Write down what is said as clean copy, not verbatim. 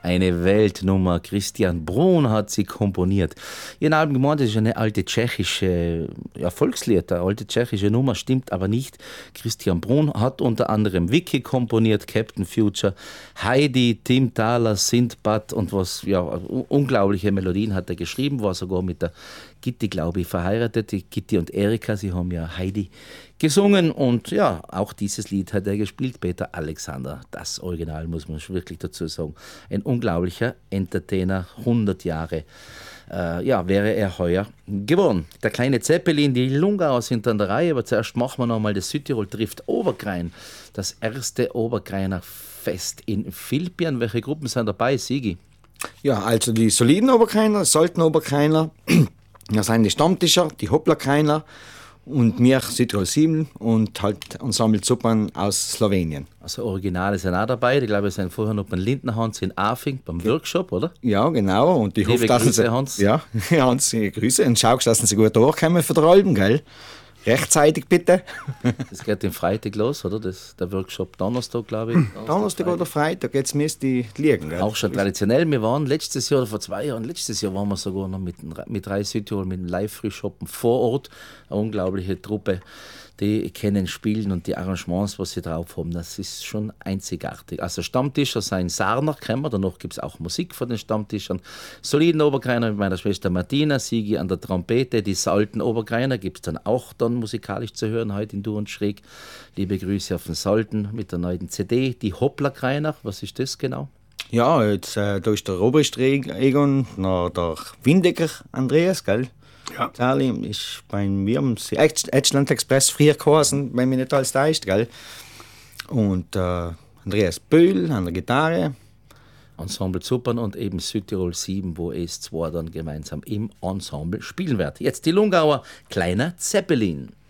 Eine Weltnummer. Christian Brun hat sie komponiert. Ihr Album gemeint, das ist eine alte tschechische Volkslied, eine alte tschechische Nummer, stimmt aber nicht. Christian Brun hat unter anderem Vicky komponiert, Captain Future, Heidi, Tim Thaler, Sindbad und unglaubliche Melodien hat er geschrieben, war sogar mit der Gitti, glaube ich, verheiratet. Die Gitti und Erika, sie haben ja Heidi gesungen und ja, auch dieses Lied hat er gespielt, Peter Alexander. Das Original muss man wirklich dazu sagen. Ein unglaublicher Entertainer, 100 Jahre. Wäre er heuer geworden. Der kleine Zeppelin, die Lungauer sind an der Reihe, aber zuerst machen wir noch mal das Südtirol trifft Oberkrain. Das erste Oberkrainer Fest in Vilpien. Welche Gruppen sind dabei, Sigi? Ja, also die soliden Oberkrainer, sollten Oberkrainer. Das sind die Stammtischer, die Hopplerkrainer und wir Südtirol 7 und halt Ensemble Zuppern aus Slowenien. Also Originale sind auch dabei. Ich glaube, wir sind vorher noch beim Lindenhans in Afing, beim Workshop, oder? Ja, genau. Und ich hoffe, dass Grüße, Hans. Ja, Hans, Grüße. Und schau, dass sie gut durchkommen für die Alben, gell? Rechtzeitig bitte. Das geht am Freitag los, oder? Der Workshop Donnerstag, glaube ich. Donnerstag oder Freitag, jetzt müsste die liegen. Gell? Auch schon traditionell. Wir waren letztes Jahr oder vor 2 Jahren, waren wir sogar noch mit Reis Südtirol, mit dem Live-Frühshoppen vor Ort. Eine unglaubliche Truppe, die kennen Spielen und die Arrangements, was sie drauf haben. Das ist schon einzigartig. Also Stammtischer sind Sarner, kennen wir. Danach gibt es auch Musik von den Stammtischern. Soliden Oberkrainer mit meiner Schwester Martina, Sigi an der Trompete. Die alten Oberkrainer gibt es dann auch musikalisch zu hören, heute in Du und Schräg. Liebe Grüße auf den Salten mit der neuen CD. Die Hopplerkrainer, was ist das genau? Ja, jetzt da ist der Oberst Egon, der Windecker Andreas, gell? Ja. Charlie ist bei mir am Edgeland Express früher geheißen, wenn mich nicht alles täuscht, gell? Und Andreas Böhl an der Gitarre. Ensemble Zuppern und eben Südtirol 7, wo es 2 dann gemeinsam im Ensemble spielen wird. Jetzt die Lungauer Kleiner Zeppelin.